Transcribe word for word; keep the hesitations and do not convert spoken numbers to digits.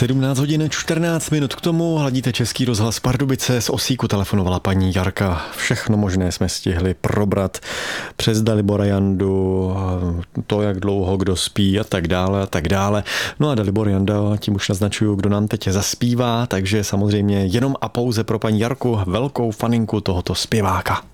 sedmnáct hodin čtrnáct minut k tomu, hladíte Český rozhlas Pardubice, z Osíku telefonovala paní Jarka. Všechno možné jsme stihli probrat přes Dalibora Jandu, to, jak dlouho kdo spí a tak dále a tak dále. No a Dalibor Janda, tím už naznačuju, kdo nám teď zaspívá, takže samozřejmě jenom a pouze pro paní Jarku, velkou faninku tohoto zpěváka.